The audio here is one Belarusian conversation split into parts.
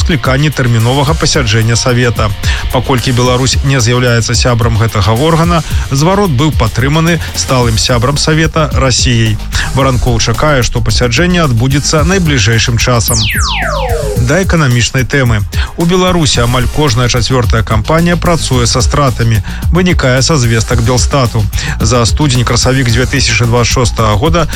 скліканні тэрміновага пасяджэння Савета. Паколькі Беларусь не з'яўляецца сябрам гэтага органа, зварот быў падтрыманы сталым сябрам Савета Расіяй. Варанкоў чакае, што пасяджэнне адбудзецца найбліжэйшым часам. Да эканамічнай тэмы. У Беларусі амаль кожная чацвёртая кампанія працуе са стратамі, вынікае са звестак Белстату. За студзень-красавік 2026 года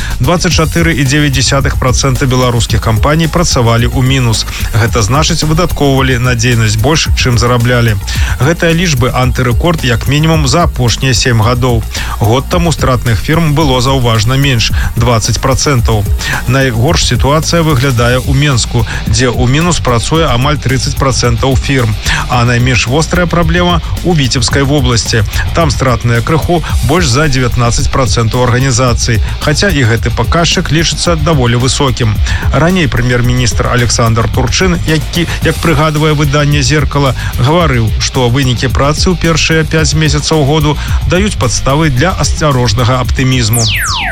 24,9% беларускіх кампаній працавалі ў мінус. Гэта значыць, выдаткоўвалі на дзейнасць больш, чым зараблялі. Гэтыя лічбы антырэкорд як мінімум за апошнія 7 гадоў. Год таму стратных фірм было заўважна менш – 20%. Найгорш сітуацыя выглядае ў Менску, дзе ў мінус працуе амаль 30% фірм. А найменш вострая праблема ў Віцебскай вобласці. Там стратныя крыху больш за 19% арганізацый, хаця і гэты паказчык лічыцца даволі высокім. Раней прэм'ер-міністр Александр Турчын, які, як прыгадвае выданне «Зеркала», гаварыў, што вынікі працы ў першыя 5 месяцаў году даюць падставы для асцярожнага аптымізму.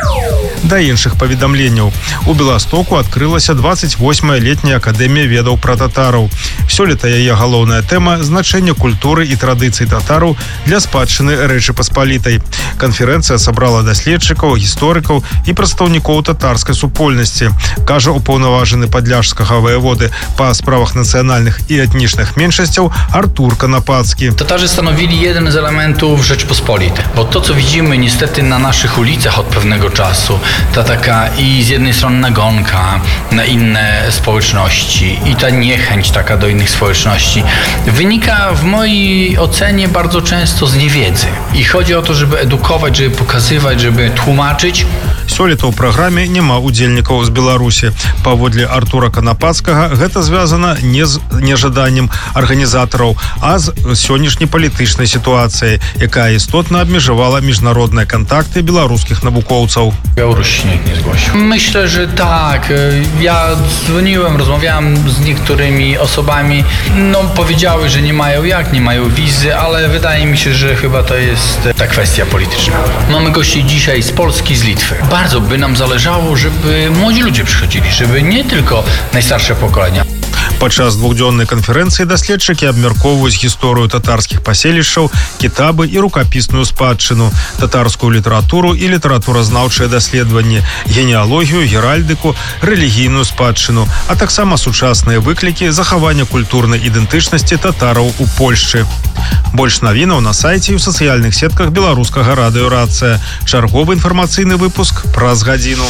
Да іншых паведамленняў. У Беластоку адкрылася 28-я летняя акадэмія ведаў пра татараў. Сёлета яе галоўная тэма – значэнне культуры і традыцый татараў для спадчыны Рэчы Паспалітай. Канферэнцыя сабрала даследчыкаў, гісторыкаў і прадстаўнікоў татарскай супольнасці, кажа упаўнаважаны падляшскага воеводы па справах нацыянальных і этнічных меншасцяў Артур Konopacki. Tatarzy stanowili jeden z elementów Rzeczpospolitej, bo to, co widzimy niestety na naszych ulicach od pewnego czasu, ta taka i z jednej strony nagonka na inne społeczności i ta niechęć taka do innych społeczności wynika w mojej ocenie bardzo często z niewiedzy. I chodzi o to, żeby edukować, żeby pokazywać, żeby tłumaczyć. Сёлета ў праграме няма удзельнікаў з Беларусі. Паводле Артура Конопацкага, гэта звязана не з нежаданнем арганізатараў, а з сённяшняй палітычнай сітуацыяй, якая істотна абмежавала міжнародныя кантакты беларускіх навукоўцаў. Białoruś nie zgłosił. Myślę, że tak. Ja dzwoniłem, rozmawiałem z niektórymi osobami. No, powiedziały, że nie mają wizy, ale wydaje mi się, że chyba to jest ta kwestia polityczna. Mamy gości dzisiaj z Polski, z Litwy. Bardzo by nam zależało, żeby młodzi ludzie przychodzili, żeby nie tylko najstarsze pokolenia. Падчас двухдзённай канферэнцыі даследчыкі абмяркоўваюць гісторыю татарскіх паселішчаў, кітабы і рукапісную спадчыну, татарскую літаратуру і літаратуразнаўчыя даследаванні, генеалогію, геральдыку, рэлігійную спадчыну, а таксама сучасныя выклікі захавання культурнай ідэнтычнасці татараў у Польшчы. Больш навінаў на сайце і ў сацыяльных сетках беларускага радыё «Рацыя». Чарговы інфармацыйны выпуск праз гадзіну.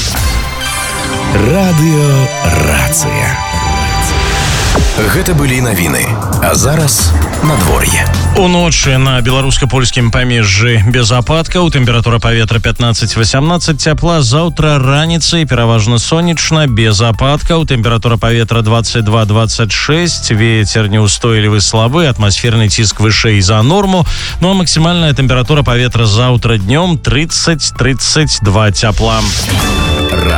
Радыё «Рацыя». Гэта былі навіны. А зараз надвор'е. Уночы на беларуска-польскім памежжы без ападкаў, тэмпература паветра 15-18 цяпла, заўтра раніцай пераважна сонечна, без ападкаў, тэмпература паветра 22-26, вецер неўстойлівы слабы, атмасферны ціск вышэй за норму, ну а максімальная тэмпература паветра заўтра днём 30-32 цяпла.